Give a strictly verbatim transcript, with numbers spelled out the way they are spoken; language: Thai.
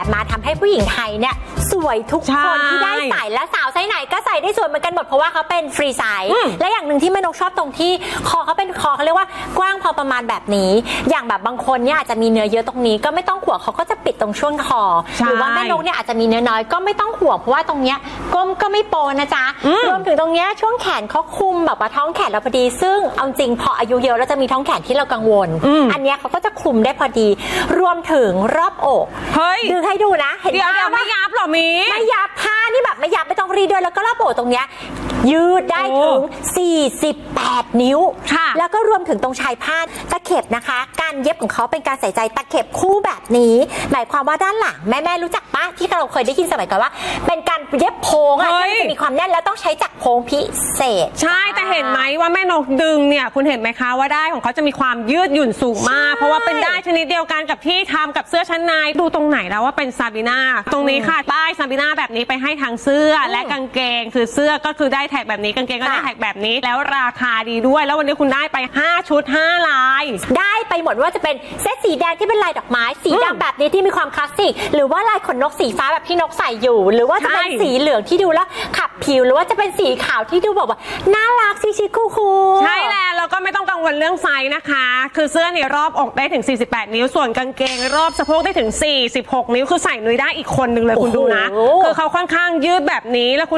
มาทำให้ผู้หญิงไทยเนี่ยสวยทุกคนที่ได้ใส่และสาวไซส์ไหนก็ใส่ได้สวยเหมือนกันหมดเพราะว่าเขาเป็นฟรีไซส์และอย่างหนึ่งที่แม่นกชอบตรงที่คอเขาเป็นคอเขาเรียกว่ากว้างพอประมาณแบบนี้อย่างแบบบางคนเนี่ยอาจจะมีเนื้อเยอะตรงนี้ก็ไม่ต้องห่วงเขาก็จะปิดตรงช่วงคอหรือว่าแม่นกเนี่ยอาจจะมีเนื้อน้อยก็ไม่ต้องห่วงเพราะว่าตรงเนี้ยก้มก็ไม่โปนะจ๊ะรวมถึงตรงเนี้ยช่วงแขนเขาคุมแบบว่าท้องแขนเราพอดีซึ่งเอาจริงพออายุเยอะแล้วจะมีท้องแขนที่เรากังวลอันเนี้ยเขาก็จะคุมได้พอดีรวมถึงรอบอกเฮ้ยดึงให้ดูนะเห็นไหมว่าไม่ยับหรอมีไม่ยับผ้านี่แบบไม่ยับไม่ต้องรีดด้วยแล้วก็รอบอกตรงเนี้ยยืดได้ถึงสี่สิบแปดนิ้วแล้วก็รวมถึงตรงชายผ้าตะเข็บนะคะการเย็บของเขาเป็นการใส่ใจตะเข็บคู่แบบนี้หมายความว่าด้านหลังแม่แม่รู้จักปะที่เราเคยได้ยินสมัยก่อนว่าเป็นการเย็บโพงอะที่จะมีความแน่นแล้วต้องใช้จักรโพงพิเศษใช่แต่เห็นไหมว่าแม่นกดึงเนี่ยคุณเห็นไหมคะว่าได้ของเขาจะมีความยืดหยุ่นสูงมากเพราะว่าเป็นได้ชนิดเดียวกันกับที่ทำกับเสื้อชั้นในดูตรงไหนแล้วว่าเป็นซาบีน่าตรงนี้ค่ะป้ายซาบีน่าแบบนี้ไปให้ทั้งเสื้อและกางเกงคือเสื้อก็คือได้แท็กแบบนี้กางเกงก็ได้แท็กแบบนี้แล้วราคาดีด้วยแล้ววันนี้คุณได้ไปห้าชุดห้าลายได้ไปหมดว่าจะเป็นเซตสีแดงที่เป็นลายดอกไม้สีดำแบบนี้ที่มีความคลาสสิกหรือว่าลายขนนกสีฟ้าแบบที่นกใส่อยู่หรือว่าจะเป็นสีเหลืองที่ดูแล้วขับผิวหรือว่าจะเป็นสีขาวที่ดูแบบว่าน่ารักชิชิคูคูใช่แล้วเราก็ไม่ต้องกังวลเรื่องไซส์นะคะคือเสื้อเนี่ยรอบอกได้ถึงสี่สิบแปดนิ้วส่วนกางเกงรอบสะโพกได้ถึงสี่สิบหกนิ้วคือใส่นุ้ยได้อีกคนนึงเลยคุณดูนะคือเขาค่อนข้างยืดแบบนี้แล้วคุณ